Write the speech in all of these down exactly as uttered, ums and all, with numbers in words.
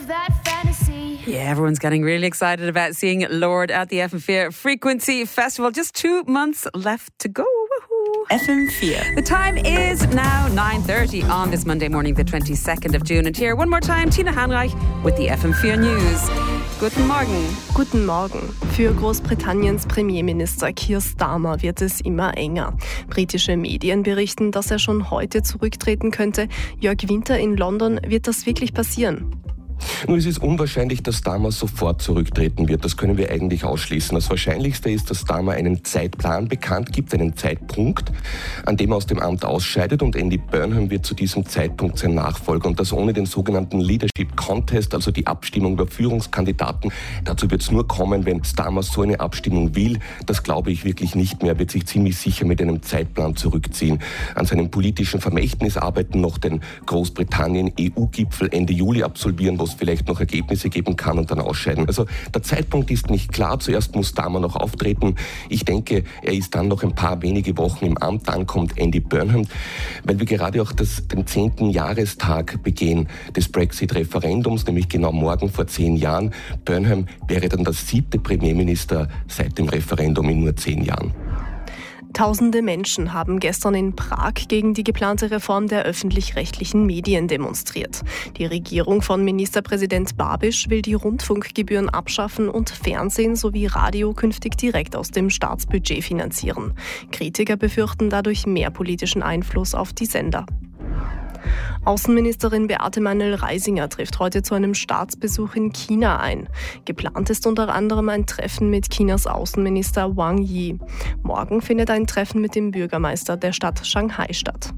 of that fantasy. Yeah, everyone's getting really excited about seeing Lorde at the F M four Frequency Festival. Just two months left to go. Woohoo. F M four. The time is now nine thirty on this Monday morning, the twenty-second of June. And here, one more time, Tina Hanreich with the F M four News. Guten Morgen. Guten Morgen. Für Großbritanniens Premierminister Keir Starmer wird es immer enger. Britische Medien berichten, dass er schon heute zurücktreten könnte. Jörg Winter in London, wird das wirklich passieren? Nun, es ist unwahrscheinlich, dass Starmer sofort zurücktreten wird. Das können wir eigentlich ausschließen. Das Wahrscheinlichste ist, dass Starmer einen Zeitplan bekannt gibt, einen Zeitpunkt, an dem er aus dem Amt ausscheidet, und Andy Burnham wird zu diesem Zeitpunkt sein Nachfolger. Und das ohne den sogenannten Leadership Contest, also die Abstimmung über Führungskandidaten. Dazu wird es nur kommen, wenn Starmer so eine Abstimmung will. Das glaube ich wirklich nicht mehr. Er wird sich ziemlich sicher mit einem Zeitplan zurückziehen. An seinem politischen Vermächtnis arbeiten noch den Großbritannien-E U-Gipfel Ende Juli absolvieren, wo es vielleicht noch Ergebnisse geben kann und dann ausscheiden. Also der Zeitpunkt ist nicht klar. Zuerst muss Starmer noch auftreten. Ich denke, er ist dann noch ein paar wenige Wochen im Amt. Dann kommt Andy Burnham, weil wir gerade auch das, den zehnten Jahrestag begehen des Brexit-Referendums, nämlich genau morgen vor zehn Jahren. Burnham wäre dann der siebte Premierminister seit dem Referendum in nur zehn Jahren. Tausende Menschen haben gestern in Prag gegen die geplante Reform der öffentlich-rechtlichen Medien demonstriert. Die Regierung von Ministerpräsident Babiš will die Rundfunkgebühren abschaffen und Fernsehen sowie Radio künftig direkt aus dem Staatsbudget finanzieren. Kritiker befürchten dadurch mehr politischen Einfluss auf die Sender. Außenministerin Beate Meinl-Reisinger trifft heute zu einem Staatsbesuch in China ein. Geplant ist unter anderem ein Treffen mit Chinas Außenminister Wang Yi. Morgen findet ein Treffen mit dem Bürgermeister der Stadt Shanghai statt.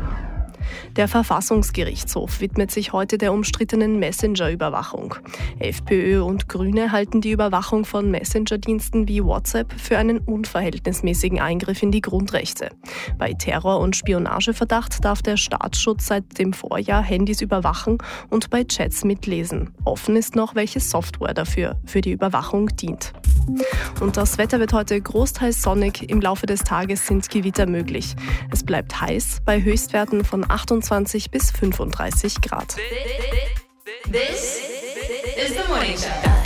Der Verfassungsgerichtshof widmet sich heute der umstrittenen Messenger-Überwachung. FPÖ und Grüne halten die Überwachung von Messenger-Diensten wie WhatsApp für einen unverhältnismäßigen Eingriff in die Grundrechte. Bei Terror- und Spionageverdacht darf der Staatsschutz seit dem Vorjahr Handys überwachen und bei Chats mitlesen. Offen ist noch, welche Software dafür für die Überwachung dient. Und das Wetter wird heute großteils sonnig. Im Laufe des Tages sind Gewitter möglich. Es bleibt heiß bei Höchstwerten von achtundzwanzig bis fünfunddreißig Grad. This is the morning show.